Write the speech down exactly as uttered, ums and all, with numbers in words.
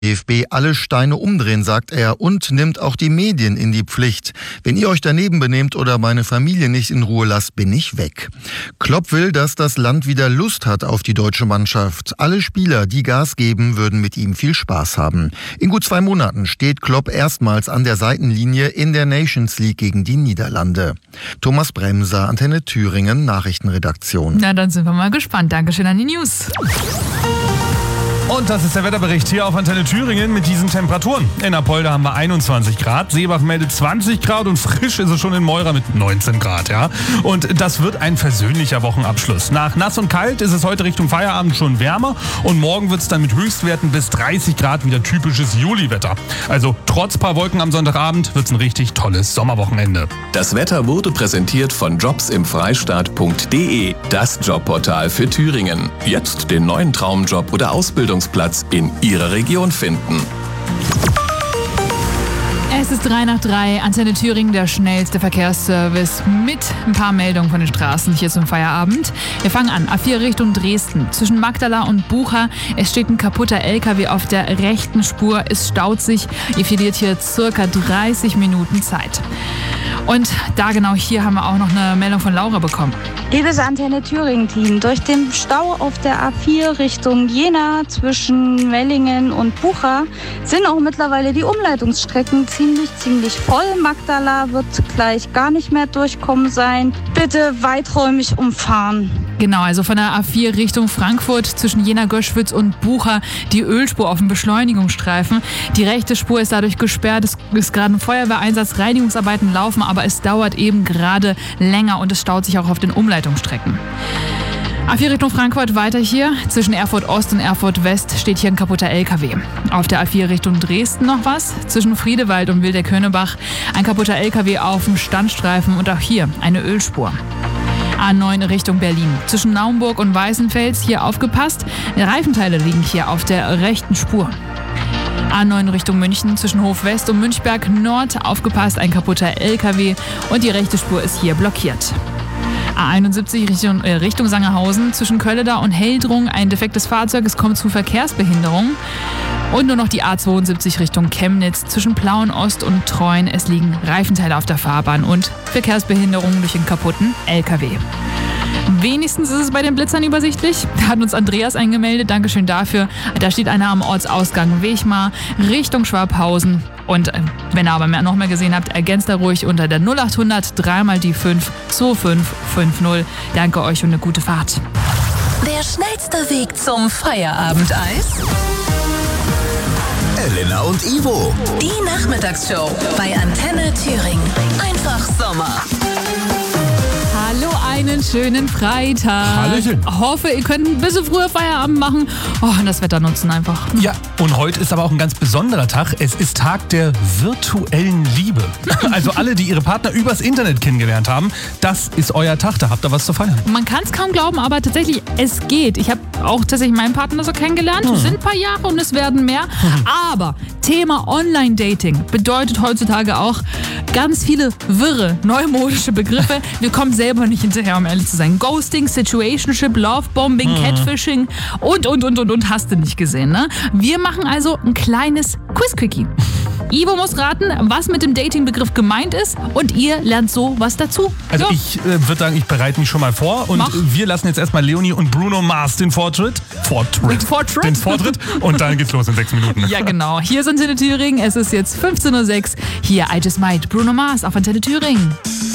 D F B alle Steine umdrehen, sagt er, und nimmt auch die Medien in die Pflicht. Wenn ihr euch daneben benehmt oder meine Familie nicht in Ruhe lasst, bin ich weg. Klopp will, dass das Land wieder Lust hat auf die deutsche Mannschaft. Alle Spieler, die Gas geben, würden mit ihm viel Spaß haben. In gut zwei Monaten steht Klopp erstmals an der Seitenlinie in der Nations League gegen die Niederlande. Thomas Bremser, Antenne Thüringen, Nachrichtenredaktion. Na, dann sind wir mal gespannt. Dankeschön an die News. Und das ist der Wetterbericht hier auf Antenne Thüringen mit diesen Temperaturen. In Apolda haben wir einundzwanzig Grad, Seebach meldet zwanzig Grad und frisch ist es schon in Meurer mit neunzehn Grad. Ja? Und das wird ein versöhnlicher Wochenabschluss. Nach nass und kalt ist es heute Richtung Feierabend schon wärmer und morgen wird es dann mit Höchstwerten bis dreißig Grad wieder typisches Juliwetter. Also trotz paar Wolken am Sonntagabend wird es ein richtig tolles Sommerwochenende. Das Wetter wurde präsentiert von jobsimfreistaat punkt de, das Jobportal für Thüringen. Jetzt den neuen Traumjob oder Ausbildungsplatz in Ihrer Region finden. Es ist drei nach drei, Antenne Thüringen, der schnellste Verkehrsservice mit ein paar Meldungen von den Straßen hier zum Feierabend. Wir fangen an, A vier Richtung Dresden, zwischen Magdala und Bucha. Es steht ein kaputter L K W auf der rechten Spur, es staut sich. Ihr verliert hier circa dreißig Minuten Zeit. Und da genau hier haben wir auch noch eine Meldung von Laura bekommen. Liebes Antenne Thüringen-Team, durch den Stau auf der A vier Richtung Jena zwischen Mellingen und Bucha sind auch mittlerweile die Umleitungsstrecken ziemlich, ziemlich voll. Magdala wird gleich gar nicht mehr durchkommen sein. Bitte weiträumig umfahren. Genau, also von der A vier Richtung Frankfurt zwischen Jena-Göschwitz und Bucha die Ölspur auf dem Beschleunigungsstreifen. Die rechte Spur ist dadurch gesperrt. Es ist gerade ein Feuerwehreinsatz, Reinigungsarbeiten laufen, aber es dauert eben gerade länger und es staut sich auch auf den Umleitungsstrecken. A vier Richtung Frankfurt weiter hier. Zwischen Erfurt Ost und Erfurt West steht hier ein kaputter L K W. Auf der A vier Richtung Dresden noch was. Zwischen Friedewald und Wildeck-Hönebach ein kaputter L K W auf dem Standstreifen und auch hier eine Ölspur. A neun Richtung Berlin. Zwischen Naumburg und Weißenfels hier aufgepasst. Reifenteile liegen hier auf der rechten Spur. A neun Richtung München, zwischen Hof West und Münchberg Nord aufgepasst, ein kaputter L K W und die rechte Spur ist hier blockiert. A einundsiebzig Richtung, äh, Richtung Sangerhausen, zwischen Kölledau und Heldrung ein defektes Fahrzeug, es kommt zu Verkehrsbehinderung. Und nur noch die A zweiundsiebzig Richtung Chemnitz, zwischen Plauen Ost und Treuen, es liegen Reifenteile auf der Fahrbahn und Verkehrsbehinderung durch einen kaputten L K W. Wenigstens ist es bei den Blitzern übersichtlich. Da hat uns Andreas eingemeldet, Dankeschön dafür. Da steht einer am Ortsausgang Wechmar Richtung Schwabhausen. Und äh, wenn ihr aber mehr, noch mehr gesehen habt, ergänzt da ruhig unter der null achthundert dreimal die fünf zwei fünf fünf null. Danke euch und eine gute Fahrt. Der schnellste Weg zum Feierabendeis? Elena und Ivo. Die Nachmittagsshow bei Antenne Thüringen. Einfach Sommer. Hallo, einen schönen Freitag. Hallöchen. Hoffe, ihr könnt ein bisschen früher Feierabend machen. Oh, und das Wetter nutzen einfach. Ja, und heute ist aber auch ein ganz besonderer Tag. Es ist Tag der virtuellen Liebe. Also alle, die ihre Partner übers Internet kennengelernt haben, das ist euer Tag. Da habt ihr was zu feiern. Man kann es kaum glauben, aber tatsächlich, es geht. Ich habe auch tatsächlich meinen Partner so kennengelernt. Es Hm. sind ein paar Jahre und es werden mehr. Hm. Aber Thema Online-Dating bedeutet heutzutage auch ganz viele wirre, neumodische Begriffe. Wir kommen selber nicht hinterher, um ehrlich zu sein. Ghosting, Situationship, Lovebombing, Hm. Catfishing und, und, und, und, und hast du nicht gesehen, ne? Wir machen also ein kleines Quiz-Quickie. Ivo muss raten, was mit dem Dating-Begriff gemeint ist und ihr lernt so was dazu. Also Ja. ich äh, würde sagen, ich bereite mich schon mal vor und Mach. wir lassen jetzt erstmal Leonie und Bruno Mars den Vortritt. Vortritt. Vortritt? Den Vortritt und dann geht's los in sechs Minuten. Ja, genau. Hier sind Antenne Thüringen. Es ist jetzt fünfzehn Uhr sechs. Hier I Just Might, Bruno Mars auf Antenne Thüringen.